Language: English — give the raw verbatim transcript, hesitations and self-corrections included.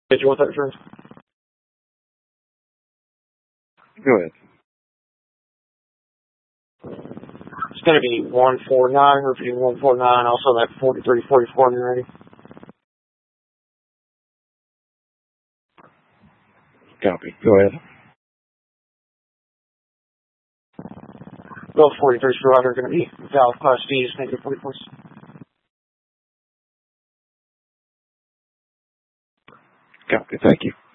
Did you want that return? Go ahead. It's going to be one four nine, repeating one four nine, also that forty-three forty-four when you're ready. Copy. Go ahead. Those forty-three are going to be valid class D's, negative forty-fours. Copy. Thank you.